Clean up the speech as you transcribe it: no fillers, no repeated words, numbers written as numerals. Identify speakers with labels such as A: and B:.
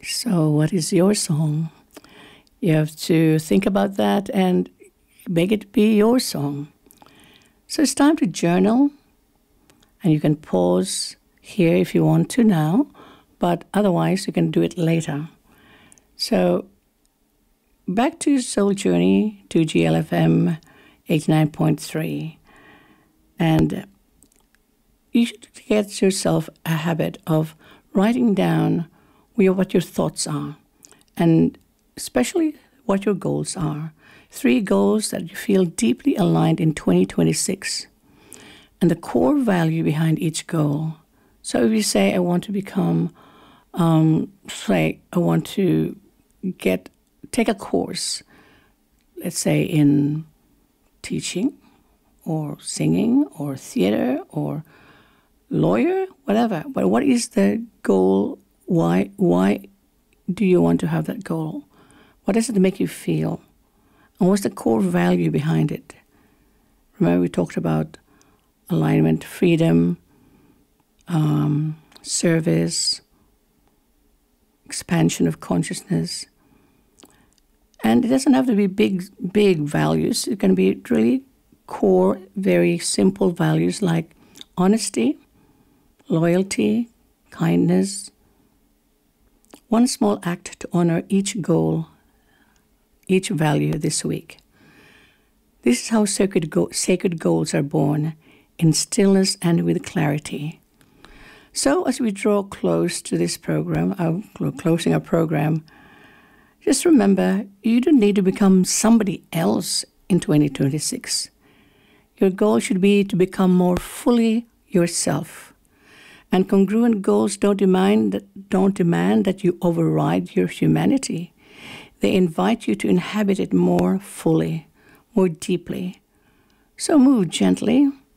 A: So, what is your song? You have to think about that and make it be your song. So, it's time to journal, and you can pause here if you want to now, but otherwise, you can do it later. So, back to your soul journey to GLFM 89.3. And you should get yourself a habit of writing down what your thoughts are, and especially what your goals are. 3 goals that you feel deeply aligned in 2026, and the core value behind each goal. So if you say, I want to become, I want to take a course, let's say in teaching or singing or theater or lawyer, whatever. But what is the goal? Why do you want to have that goal? What does it make you feel? And what's the core value behind it? Remember we talked about alignment, freedom, service, expansion of consciousness. And it doesn't have to be big values. It can be really core, very simple values like honesty, loyalty, kindness. One small act to honor each goal, each value this week. This is how sacred goals are born, in stillness and with clarity. So as we draw close to this program, closing our program, just remember, you don't need to become somebody else in 2026. Your goal should be to become more fully yourself. And congruent goals don't demand that you override your humanity. They invite you to inhabit it more fully, more deeply. So move gently,